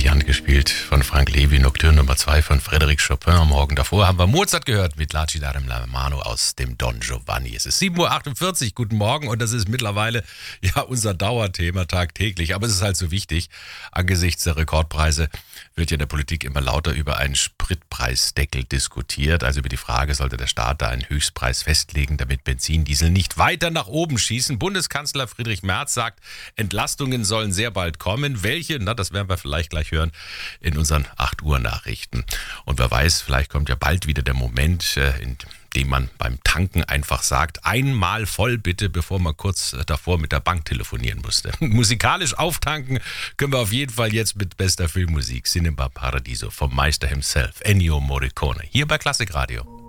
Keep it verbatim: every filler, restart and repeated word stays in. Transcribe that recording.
richtig angespielt von Frank Levy, Nocturne Nummer zwei von Frédéric Chopin. Am Morgen davor haben wir Mozart gehört mit Lacidarum la Mano aus dem Don Giovanni. Es ist sieben Uhr achtundvierzig, guten Morgen, und das ist mittlerweile ja unser Dauerthema tagtäglich. Aber es ist halt so wichtig, angesichts der Rekordpreise wird ja in der Politik immer lauter über einen Spritpreisdeckel diskutiert, also über die Frage, sollte der Staat da einen Höchstpreis festlegen, damit Benzin, Diesel nicht weiter nach oben schießen. Bundeskanzler Friedrich Merz sagt, Entlastungen sollen sehr bald kommen. Welche? Na, das werden wir vielleicht gleich hören in unseren acht Uhr Nachrichten. Und wer weiß, vielleicht kommt ja bald wieder der Moment, in dem man beim Tanken einfach sagt, einmal voll bitte, bevor man kurz davor mit der Bank telefonieren musste. Musikalisch auftanken können wir auf jeden Fall jetzt mit bester Filmmusik. Cinema Paradiso vom Meister himself, Ennio Morricone, hier bei Klassikradio.